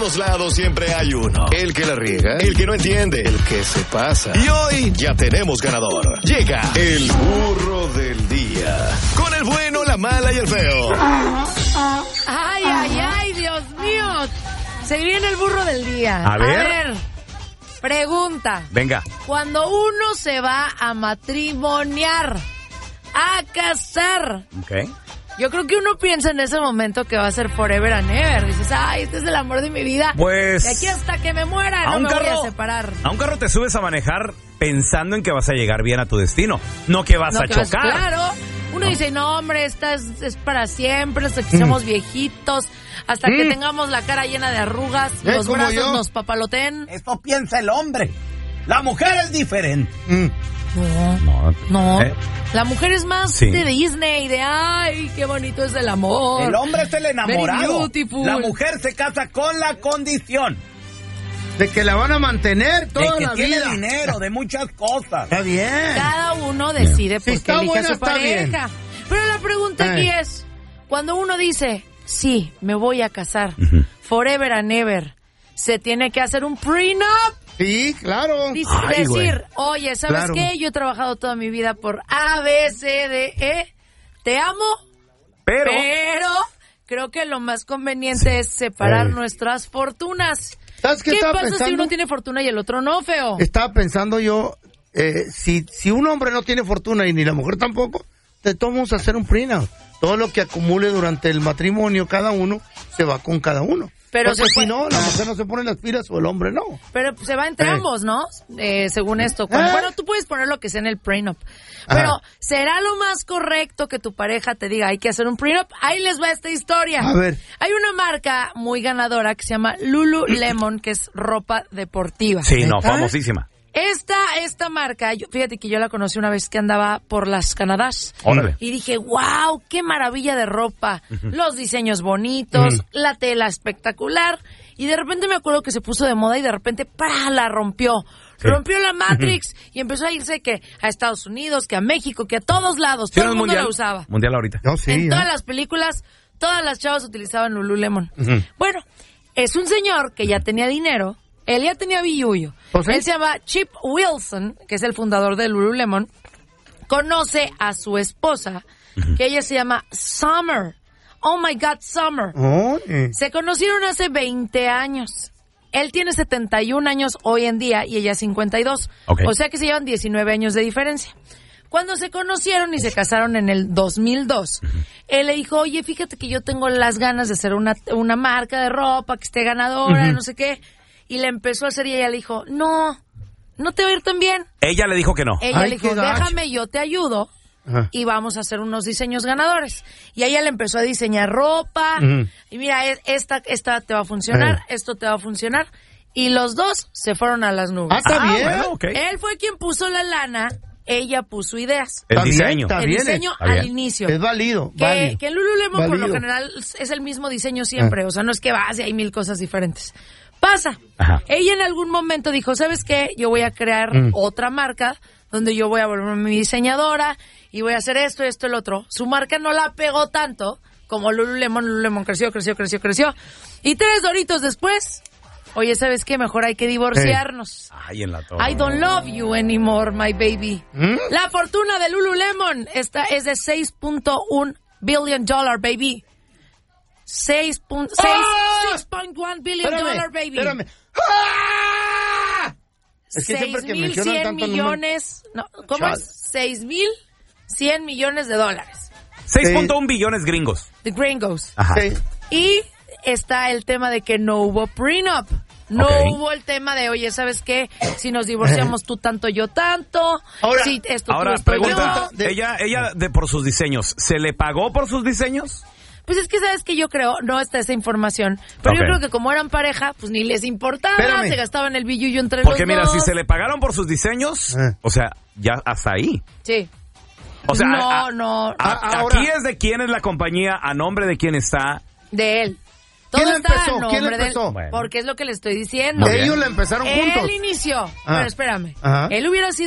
todos lados siempre hay uno. El que la riega, el que no entiende, el que se pasa. Y hoy ya tenemos ganador. Llega el burro del día. Con el bueno, la mala y el feo. Ay, Dios mío. Se viene el burro del día. A ver. Pregunta. Venga. Cuando uno se va a matrimoniar, a casar. Ok. Yo creo que uno piensa en ese momento que va a ser forever and ever. Dices, ay, este es el amor de mi vida. Pues... de aquí hasta que me muera no me voy a separar. A un carro te subes a manejar pensando en que vas a llegar bien a tu destino. No que vas a chocar. Claro. Uno dice, no, hombre, esta es para siempre, hasta que seamos viejitos, hasta que tengamos la cara llena de arrugas, los brazos nos papaloten. Esto piensa el hombre. La mujer es diferente. No. La mujer es más de Disney, de ay, qué bonito es el amor. El hombre es el enamorado. La mujer se casa con la condición de que la van a mantener toda la vida. De que tiene dinero, de muchas cosas. Está bien. Cada uno decide por qué elige a su pareja. Bien. Pero la pregunta aquí es, cuando uno dice, sí, me voy a casar, forever and ever, ¿se tiene que hacer un prenup? Sí, claro. Decir, oye, ¿sabes qué? Yo he trabajado toda mi vida por A, B, C, D, E. Te amo, pero creo que lo más conveniente es separar nuestras fortunas. ¿Sabes qué pasa pensando? si uno tiene fortuna y el otro no, feo? Estaba pensando yo, si un hombre no tiene fortuna y ni la mujer tampoco, te tomamos a hacer un prenup. Todo lo que acumule durante el matrimonio, cada uno se va con cada uno. Pero porque si no, la mujer no se pone las pilas o el hombre no. Pero se va entre ambos, ¿no? Según esto. Bueno, tú puedes poner lo que sea en el prenup. Pero, ¿será lo más correcto que tu pareja te diga, hay que hacer un prenup? Ahí les va esta historia. A ver. Hay una marca muy ganadora que se llama Lululemon, que es ropa deportiva. Sí, famosísima. Esta marca, fíjate que yo la conocí una vez que andaba por las Canadás. Órale. Y dije, wow, qué maravilla de ropa. Los diseños bonitos, la tela espectacular. Y de repente me acuerdo que se puso de moda y de repente, la rompió. Sí. Rompió la Matrix y empezó a irse que a Estados Unidos, que a México, que a todos lados. Todo el mundo la usaba. Mundial ahorita. En todas las películas, todas las chavas utilizaban Lululemon. Bueno, es un señor que ya tenía dinero. Él ya tenía billullo. Él se llama Chip Wilson, que es el fundador de Lululemon. Conoce a su esposa, que ella se llama Summer. Oh my God, Summer. Se conocieron hace 20 años. Él tiene 71 años hoy en día y ella 52. Okay. O sea que se llevan 19 años de diferencia. Cuando se conocieron y se casaron en el 2002, él le dijo, oye, fíjate que yo tengo las ganas de hacer una marca de ropa que esté ganadora, no sé qué. Y le empezó a hacer y ella le dijo, no te va a ir tan bien. Ella le dijo que no. Ella le dijo, déjame, yo te ayudo y vamos a hacer unos diseños ganadores. Y ella le empezó a diseñar ropa y mira, esta te va a funcionar, esto te va a funcionar. Y los dos se fueron a las nubes. Está bien. Bueno, okay. Él fue quien puso la lana, ella puso ideas. El diseño. El diseño al inicio. Es válido. Que en Lululemon por lo general es el mismo diseño siempre. O sea, no es que vas y hay 1000 cosas diferentes. Pasa. Ella en algún momento dijo, ¿sabes qué? Yo voy a crear otra marca donde yo voy a volver mi diseñadora y voy a hacer esto, el otro. Su marca no la pegó tanto como Lululemon. Lululemon creció. Y 3 doritos después, oye, ¿sabes qué? Mejor hay que divorciarnos. Ay, en la torre. I don't love you anymore, my baby. La fortuna de Lululemon esta es de $6.1 billion, baby. 6.1 billion dollar, baby. Espérame. Es que siempre que mencionan tanto millones, ¿cómo es? 6.100 millones de dólares. 6.1 billones gringos. De gringos. Sí. Y está el tema de que no hubo prenup. No hubo el tema de, oye, ¿sabes qué? Si nos divorciamos tú tanto, yo tanto. Ahora, si esto pregunta, yo. ella por sus diseños, ¿se le pagó por sus diseños? Pues es que sabes que yo creo, no está esa información, pero yo creo que como eran pareja, pues ni les importaba, se gastaban el billullo entre los dos. Porque mira, si se le pagaron por sus diseños, o sea, ya hasta ahí. Sí. O sea, no. Aquí es de quién es la compañía, a nombre de quién está. De él. Todo ¿Quién está empezó? a nombre de él, porque es lo que le estoy diciendo. Ellos la empezaron juntos. Él inició, pero espérame, él hubiera sido